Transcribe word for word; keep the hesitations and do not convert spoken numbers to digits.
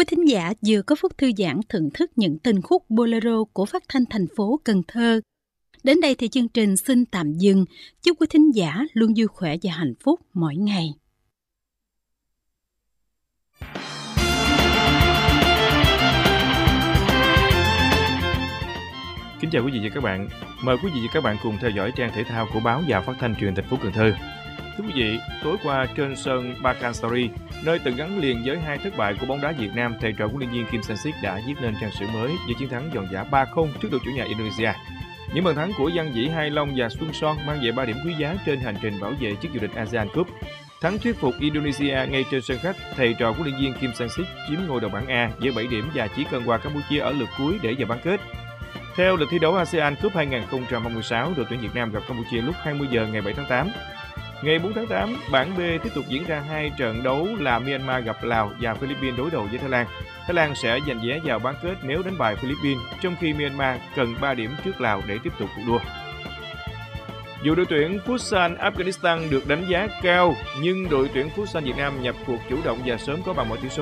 quý thính giả vừa có phút thư giãn thưởng thức những tình khúc bolero của phát thanh thành phố Cần Thơ. Đến đây thì chương trình xin tạm dừng. Chúc quý thính giả luôn vui khỏe và hạnh phúc mỗi ngày. Kính chào quý vị và các bạn. Mời quý vị và các bạn cùng theo dõi trang thể thao của báo và phát thanh truyền thành phố Cần Thơ. Thưa quý vị, tối qua trên sân Pakansari, nơi từng gắn liền với hai thất bại của bóng đá Việt Nam, thầy trò huấn luyện viên Kim Sang-sik đã viết nên trang sử mới với chiến thắng giòn giã ba không trước đội chủ nhà Indonesia. Những bàn thắng của Văn Vĩ, Hai Long và Xuân Son mang về ba điểm quý giá trên hành trình bảo vệ chức vô địch ASEAN Cup. Thắng thuyết phục Indonesia ngay trên sân khách, thầy trò huấn luyện viên Kim Sang-sik chiếm ngôi đầu bảng A với bảy điểm và chỉ cần qua Campuchia ở lượt cuối để vào bán kết. Theo lịch thi đấu ASEAN Cup hai không hai sáu, đội tuyển Việt Nam gặp Campuchia lúc hai mươi giờ ngày bảy tháng tám. Ngày bốn tháng tám, bảng B tiếp tục diễn ra hai trận đấu là Myanmar gặp Lào và Philippines đối đầu với Thái Lan. Thái Lan sẽ giành vé vào bán kết nếu đánh bại Philippines, trong khi Myanmar cần ba điểm trước Lào để tiếp tục cuộc đua. Dù đội tuyển Futsal Afghanistan được đánh giá cao, nhưng đội tuyển Futsal Việt Nam nhập cuộc chủ động và sớm có bàn mọi tỷ số